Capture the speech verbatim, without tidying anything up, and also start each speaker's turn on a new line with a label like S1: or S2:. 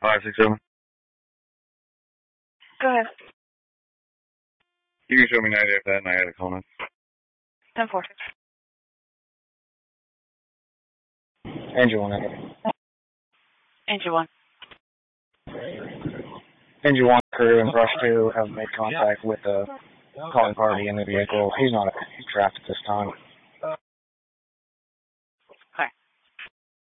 S1: Five six seven.
S2: Go ahead.
S1: You can show me ninety after that, and I got a call now.
S2: Ten four.
S3: Engine one.
S2: Engine one.
S3: Engine one crew and Brush two have made contact with the calling party in the vehicle. He's not trapped at this time.